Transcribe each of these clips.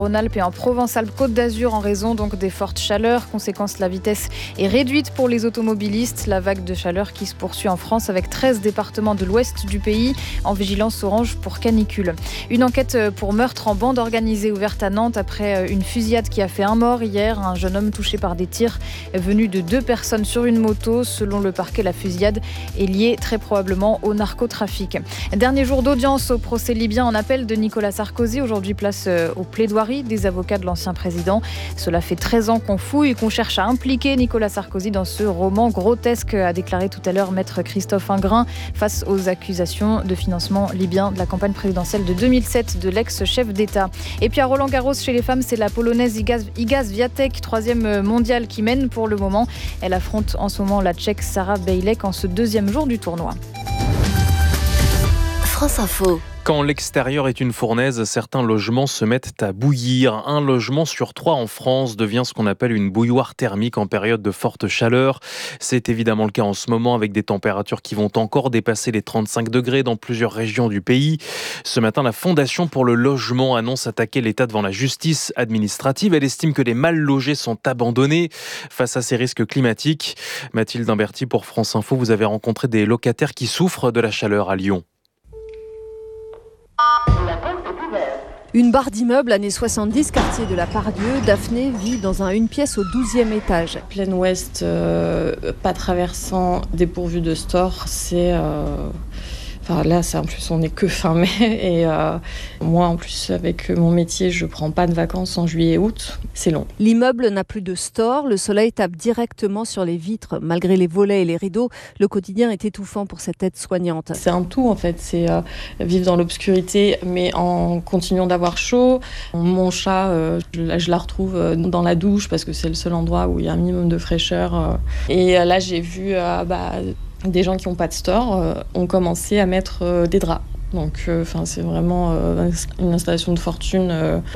Rhône-Alpes et en Provence-Alpes-Côte d'Azur en raison donc des fortes chaleurs. Conséquence, la vitesse est réduite pour les automobilistes. La vague de chaleur qui se poursuit en France avec 13 départements de l'ouest du pays en vigilance orange pour canicule. Une enquête pour meurtre en bande organisée ouverte à Nantes après une fusillade qui a fait un mort hier. Un jeune homme touché par des tirs venus de 2 personnes sur une moto. Selon le parquet, la fusillade est liée très probablement au narcotrafic. Dernier jour d'audience au procès libyen en appel de Nicolas Sarkozy. Aujourd'hui, place au plaidoirie des avocats de l'ancien président. Cela fait 13 ans qu'on fouille et qu'on cherche à impliquer Nicolas Sarkozy dans ce roman grotesque, a déclaré tout à l'heure maître Christophe Ingrin face aux accusations de financement libyen de la campagne présidentielle de 2007 de l'ex-chef d'État. Et puis à Roland-Garros, chez les femmes, c'est la Polonaise Iga Swiatek, 3e mondiale, qui mène pour le moment. Elle affronte en ce moment la Tchèque Sara Bejlek en ce 2e jour du tournoi. France Info. Quand l'extérieur est une fournaise, certains logements se mettent à bouillir. 1 logement sur 3 en France devient ce qu'on appelle une bouilloire thermique en période de forte chaleur. C'est évidemment le cas en ce moment avec des températures qui vont encore dépasser les 35 degrés dans plusieurs régions du pays. Ce matin, la Fondation pour le logement annonce attaquer l'État devant la justice administrative. Elle estime que les mal logés sont abandonnés face à ces risques climatiques. Mathilde Imberti pour France Info, vous avez rencontré des locataires qui souffrent de la chaleur à Lyon. Une barre d'immeubles années 70, quartier de la Pardieu. Daphné vit dans une pièce au 12e étage. Plein ouest, pas traversant, dépourvu de store, c'est... Enfin, là, en plus, on n'est que fin mai. Et moi, en plus, avec mon métier, je ne prends pas de vacances en juillet et août. C'est long. L'immeuble n'a plus de store. Le soleil tape directement sur les vitres. Malgré les volets et les rideaux, le quotidien est étouffant pour cette aide-soignante. C'est un tout, en fait. C'est vivre dans l'obscurité, mais en continuant d'avoir chaud. Mon chat, je la retrouve dans la douche parce que c'est le seul endroit où il y a un minimum de fraîcheur. Et là, j'ai vu... des gens qui n'ont pas de store ont commencé à mettre des draps. Donc c'est vraiment une installation de fortune.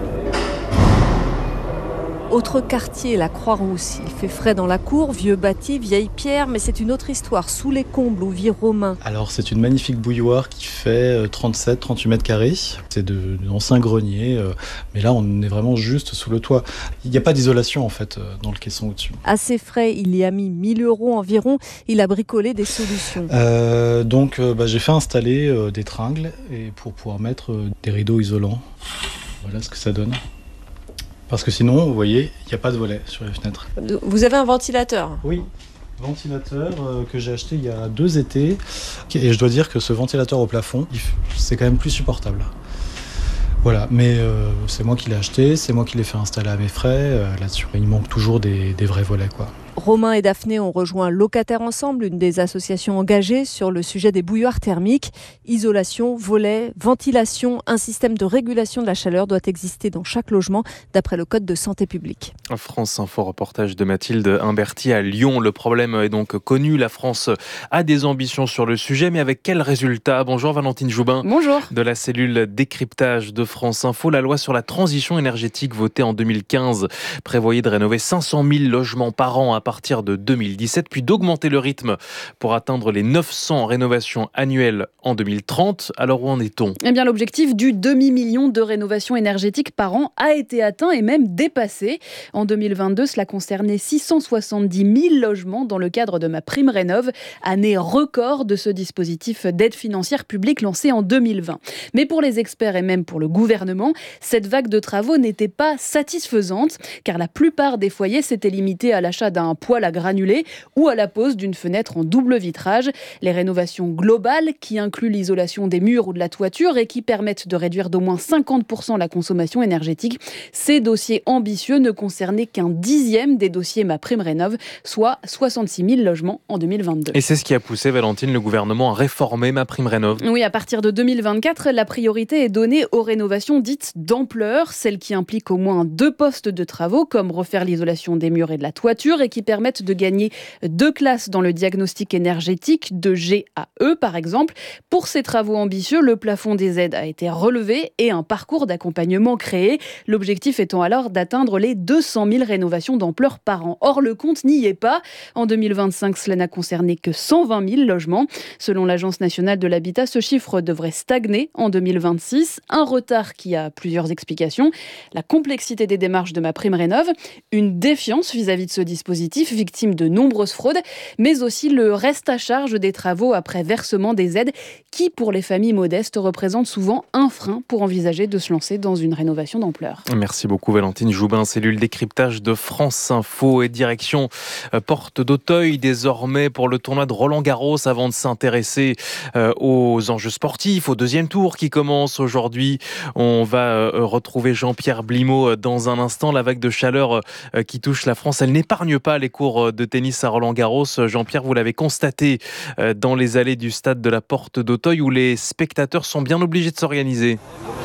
Autre quartier, la Croix-Rousse. Il fait frais dans la cour, vieux bâti, vieille pierre, mais c'est une autre histoire. Sous les combles où vit Romain. Alors c'est une magnifique bouilloire qui fait 37-38 mètres carrés. C'est d'anciens greniers, mais là on est vraiment juste sous le toit. Il n'y a pas d'isolation en fait dans le caisson au-dessus. Assez frais, il y a mis 1 000 € environ. Il a bricolé des solutions. J'ai fait installer des tringles et pour pouvoir mettre des rideaux isolants. Voilà ce que ça donne. Parce que sinon, vous voyez, il n'y a pas de volet sur les fenêtres. Vous avez un ventilateur ? Oui, ventilateur que j'ai acheté il y a 2 étés. Et je dois dire que ce ventilateur au plafond, c'est quand même plus supportable. Voilà, mais c'est moi qui l'ai acheté, c'est moi qui l'ai fait installer à mes frais. Là-dessus, il manque toujours des vrais volets, quoi. Romain et Daphné ont rejoint Locataires Ensemble, une des associations engagées sur le sujet des bouilloires thermiques. Isolation, volets, ventilation, un système de régulation de la chaleur doit exister dans chaque logement, d'après le Code de santé publique. France Info, reportage de Mathilde Imberti à Lyon. Le problème est donc connu. La France a des ambitions sur le sujet, mais avec quels résultats ? Bonjour Valentine Joubin. Bonjour. De la cellule décryptage de France Info. La loi sur la transition énergétique votée en 2015 prévoyait de rénover 500 000 logements par an à partir de 2017, puis d'augmenter le rythme pour atteindre les 900 rénovations annuelles en 2030. Alors où en est-on ? Eh bien, l'objectif du demi-million de rénovations énergétiques par an a été atteint et même dépassé. En 2022, cela concernait 670 000 logements dans le cadre de MaPrimeRénov', année record de ce dispositif d'aide financière publique lancé en 2020. Mais pour les experts et même pour le gouvernement, cette vague de travaux n'était pas satisfaisante, car la plupart des foyers s'étaient limités à l'achat d'un poêle à granulés ou à la pose d'une fenêtre en double vitrage. Les rénovations globales, qui incluent l'isolation des murs ou de la toiture et qui permettent de réduire d'au moins 50% la consommation énergétique, ces dossiers ambitieux ne concernaient qu'un 10e des dossiers MaPrimeRénov', soit 66 000 logements en 2022. Et c'est ce qui a poussé, Valentine, le gouvernement à réformer MaPrimeRénov'. Oui, à partir de 2024, la priorité est donnée aux rénovations dites d'ampleur, celles qui impliquent au moins 2 postes de travaux, comme refaire l'isolation des murs et de la toiture, et qui permettent de gagner 2 classes dans le diagnostic énergétique de G à E par exemple. Pour ces travaux ambitieux, le plafond des aides a été relevé et un parcours d'accompagnement créé. L'objectif étant alors d'atteindre les 200 000 rénovations d'ampleur par an. Or, le compte n'y est pas. En 2025, cela n'a concerné que 120 000 logements. Selon l'Agence nationale de l'habitat, ce chiffre devrait stagner en 2026. Un retard qui a plusieurs explications. La complexité des démarches de MaPrimeRénov', une défiance vis-à-vis de ce dispositif, victime de nombreuses fraudes, mais aussi le reste à charge des travaux après versement des aides qui, pour les familles modestes, représente souvent un frein pour envisager de se lancer dans une rénovation d'ampleur. Merci beaucoup Valentine Joubin, cellule décryptage de France Info et direction Porte d'Auteuil désormais pour le tournoi de Roland-Garros avant de s'intéresser aux enjeux sportifs, au deuxième tour qui commence aujourd'hui. On va retrouver Jean-Pierre Blimaud dans un instant. La vague de chaleur qui touche la France, elle n'épargne pas les cours de tennis à Roland-Garros. Jean-Pierre, vous l'avez constaté dans les allées du stade de la Porte d'Auteuil où les spectateurs sont bien obligés de s'organiser.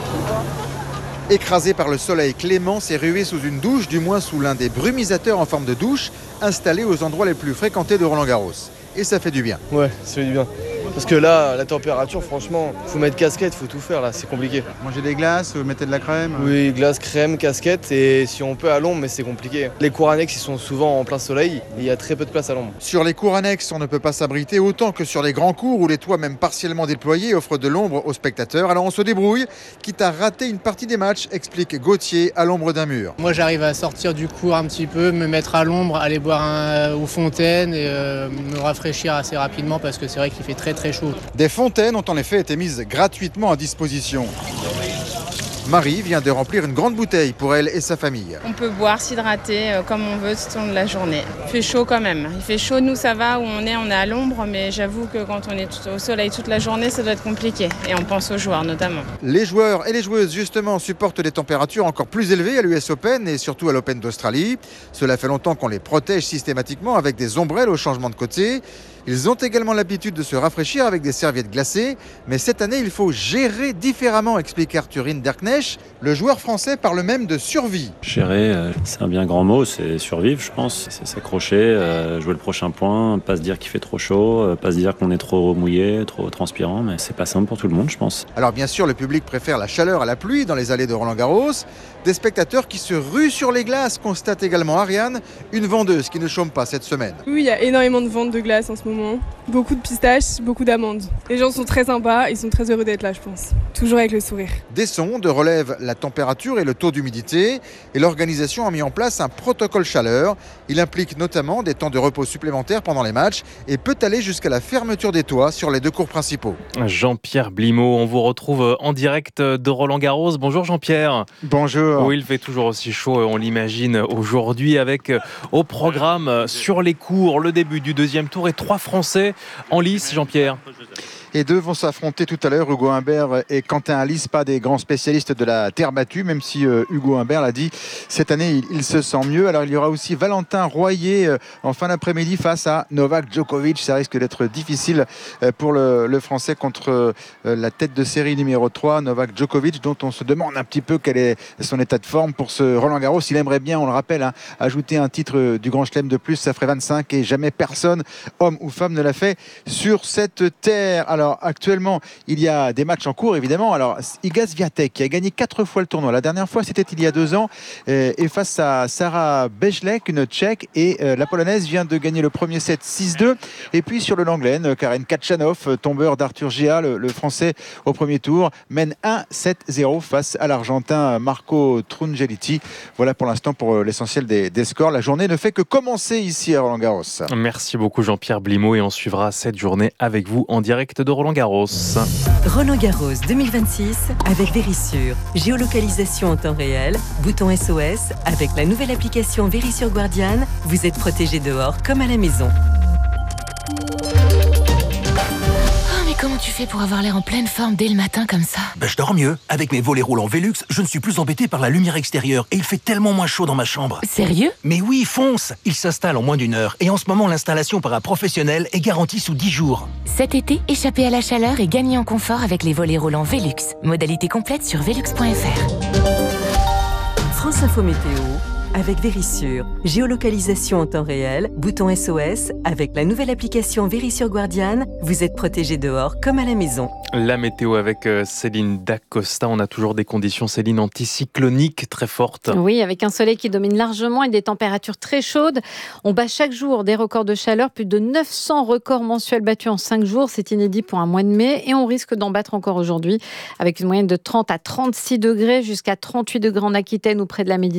Écrasé par le soleil, Clément s'est rué sous une douche, du moins sous l'un des brumisateurs en forme de douche, installés aux endroits les plus fréquentés de Roland-Garros. Et ça fait du bien. Ouais, ça fait du bien. Parce que là, la température, franchement, faut mettre casquette, faut tout faire là, c'est compliqué. Mangez des glaces, vous mettez de la crème. Oui, glace, crème, casquette et si on peut à l'ombre, mais c'est compliqué. Les cours annexes, ils sont souvent en plein soleil et il y a très peu de place à l'ombre. Sur les cours annexes, on ne peut pas s'abriter autant que sur les grands cours où les toits, même partiellement déployés, offrent de l'ombre aux spectateurs. Alors on se débrouille, quitte à rater une partie des matchs, explique Gauthier à l'ombre d'un mur. Moi j'arrive à sortir du cours un petit peu, me mettre à l'ombre, aller boire aux fontaines et me rafraîchir assez rapidement parce que c'est vrai qu'il fait très très chaud. Des fontaines ont en effet été mises gratuitement à disposition. Marie vient de remplir une grande bouteille pour elle et sa famille. On peut boire, s'hydrater comme on veut tout au long de la journée. Il fait chaud quand même. Il fait chaud, nous ça va, où on est à l'ombre, mais j'avoue que quand on est au soleil toute la journée, ça doit être compliqué. Et on pense aux joueurs notamment. Les joueurs et les joueuses justement supportent des températures encore plus élevées à l'US Open et surtout à l'Open d'Australie. Cela fait longtemps qu'on les protège systématiquement avec des ombrelles au changement de côté. Ils ont également l'habitude de se rafraîchir avec des serviettes glacées, mais cette année, il faut gérer différemment, explique Arthur Hinderknecht. Le joueur français parle même de survie. Gérer, c'est un bien grand mot, c'est survivre, je pense. C'est s'accrocher, jouer le prochain point, pas se dire qu'il fait trop chaud, pas se dire qu'on est trop mouillé, trop transpirant, mais c'est pas simple pour tout le monde, je pense. Alors bien sûr, le public préfère la chaleur à la pluie dans les allées de Roland-Garros. Des spectateurs qui se ruent sur les glaces, constate également Ariane, une vendeuse qui ne chôme pas cette semaine. Oui, il y a énormément de ventes de glace en ce moment. Beaucoup de pistaches, beaucoup d'amandes. Les gens sont très sympas, ils sont très heureux d'être là, je pense. Toujours avec le sourire. Des sondes relèvent la température et le taux d'humidité et l'organisation a mis en place un protocole chaleur. Il implique notamment des temps de repos supplémentaires pendant les matchs et peut aller jusqu'à la fermeture des toits sur les 2 cours principaux. Jean-Pierre Blimaud, on vous retrouve en direct de Roland-Garros. Bonjour Jean-Pierre. Bonjour. Oui, il fait toujours aussi chaud, on l'imagine aujourd'hui, avec au programme sur les cours le début du deuxième tour et 3 Français en lice, Jean-Pierre. Et 2 vont s'affronter tout à l'heure, Hugo Humbert et Quentin Halys, pas des grands spécialistes de la terre battue, même si Hugo Humbert l'a dit, cette année il se sent mieux. Alors il y aura aussi Valentin Royer en fin d'après-midi face à Novak Djokovic. Ça risque d'être difficile pour le Français contre la tête de série numéro 3, Novak Djokovic, dont on se demande un petit peu quel est son état de forme pour ce Roland-Garros. Il aimerait bien, on le rappelle, ajouter un titre du Grand Chelem de plus, ça ferait 25 et jamais personne, homme ou femme, ne l'a fait sur cette terre. Alors actuellement, il y a des matchs en cours évidemment. Alors Iga Swiatek qui a gagné 4 fois le tournoi. La dernière fois, c'était il y a 2 ans et face à Sarah Bejlek, une Tchèque, et la Polonaise vient de gagner le premier set 6-2. Et puis sur le Langlaine, Karen Khachanov, tombeur d'Arthur Gia, le Français au premier tour, mène 1-7-0 face à l'Argentin Marco Trungelliti. Voilà pour l'instant pour l'essentiel des scores. La journée ne fait que commencer ici à Roland-Garros. Merci beaucoup Jean-Pierre Blimaud et on suivra cette journée avec vous en direct de Roland-Garros. Roland-Garros 2026 avec Verisure. Géolocalisation en temps réel, bouton SOS. Avec la nouvelle application Verisure Guardian, vous êtes protégé dehors comme à la maison. Comment tu fais pour avoir l'air en pleine forme dès le matin comme ça ? Je dors mieux. Avec mes volets roulants Velux, je ne suis plus embêté par la lumière extérieure et il fait tellement moins chaud dans ma chambre. Sérieux ? Mais oui, fonce ! Il s'installe en moins d'1 heure et en ce moment, l'installation par un professionnel est garantie sous 10 jours. Cet été, échappez à la chaleur et gagnez en confort avec les volets roulants Velux. Modalité complète sur velux.fr. France Info Météo, avec Vérissure. Géolocalisation en temps réel, bouton SOS. Avec la nouvelle application Vérissure Guardian, vous êtes protégé dehors comme à la maison. La météo avec Céline Dacosta. On a toujours des conditions, Céline, anticycloniques très fortes. Oui, avec un soleil qui domine largement et des températures très chaudes. On bat chaque jour des records de chaleur, plus de 900 records mensuels battus en 5 jours. C'est inédit pour un mois de mai et on risque d'en battre encore aujourd'hui avec une moyenne de 30 à 36 degrés jusqu'à 38 degrés en Aquitaine ou près de la Méditerranée.